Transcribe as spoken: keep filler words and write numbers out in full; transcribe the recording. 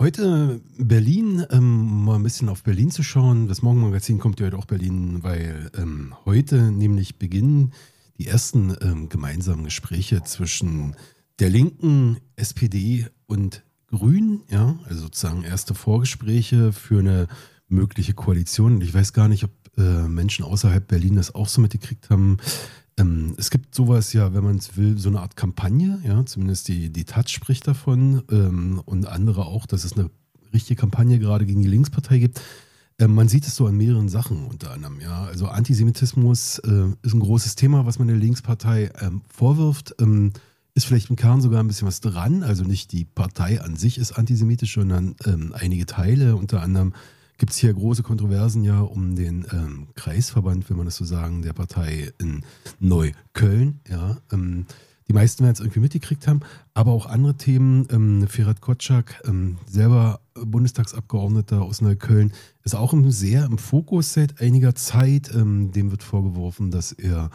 Heute Berlin, ähm, mal ein bisschen auf Berlin zu schauen. Das Morgenmagazin kommt ja heute auch Berlin, weil ähm, heute nämlich beginnen die ersten ähm, gemeinsamen Gespräche zwischen der Linken, S P D und Grünen, ja, also sozusagen erste Vorgespräche für eine mögliche Koalition. Und ich weiß gar nicht, ob äh, Menschen außerhalb Berlin das auch so mitgekriegt haben. Ähm, es gibt sowas ja, wenn man es will, so eine Art Kampagne, ja, zumindest die, die Taz spricht davon ähm, und andere auch, dass es eine richtige Kampagne gerade gegen die Linkspartei gibt. Ähm, man sieht es so an mehreren Sachen unter anderem, ja. Also Antisemitismus äh, ist ein großes Thema, was man der Linkspartei ähm, vorwirft. Ähm, ist vielleicht im Kern sogar ein bisschen was dran. Also nicht die Partei an sich ist antisemitisch, sondern ähm, einige Teile, unter anderem gibt es hier große Kontroversen ja um den ähm, Kreisverband, wenn man das so sagen, der Partei in Neukölln. Ja, ähm, die meisten werden es irgendwie mitgekriegt haben, aber auch andere Themen. Ähm, Ferhat Kotschak, ähm, selber Bundestagsabgeordneter aus Neukölln, ist auch im, sehr im Fokus seit einiger Zeit. Ähm, dem wird vorgeworfen, dass er